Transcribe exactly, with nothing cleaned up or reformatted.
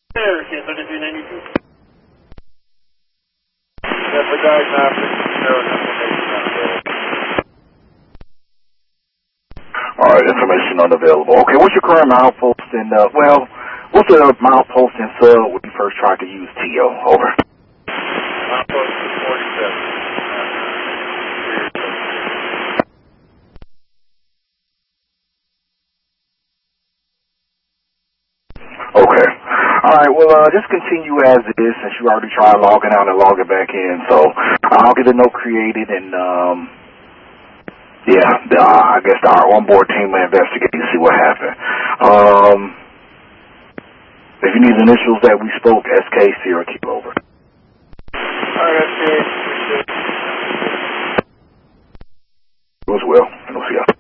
There, K thirty-three ninety-two. Yeah, for diagnostics, there was information unavailable. All right, information unavailable. Okay, what's your current milepost and, uh, well, what's the milepost and sub when you first tried to use T O? Over. Milepost is forty-seven. Okay. All right, well, uh, just continue as it is since you already tried logging out and logging back in. So I'll get a note created and, um, yeah, the, uh, I guess our onboard team will investigate and see what happened. Um, if you need initials that we spoke, S K, Sierra, keep over. All right, S K. It was well, and we'll see you.